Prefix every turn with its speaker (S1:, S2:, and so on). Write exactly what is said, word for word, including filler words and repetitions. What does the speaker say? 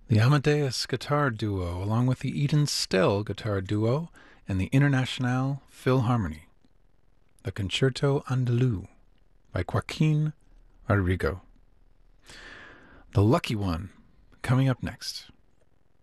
S1: The Amadeus Guitar Duo, along with the Eden Stell Guitar Duo and the Internationale Philharmonie. The Concerto Andalou by Joaquin Rodrigo. The Lucky One, coming up next.